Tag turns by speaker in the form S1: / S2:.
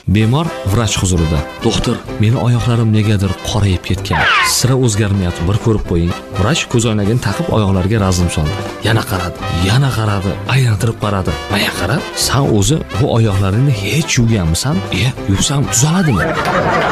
S1: Bemor vrach huzurida. Doktor, meni oyoqlarim negadir qorayib ketgan. Sira o'zgarmayapti, bir ko'rib qo'ying. Vrach ko'zoynagini taqib oyoqlariga razm soldi. Yana qaradi, aylantirib qaradi. Maya qarab, "Sen o'zi bu oyoqlaringni hech yuvganmisan? Yuvsam tuzaladimi?"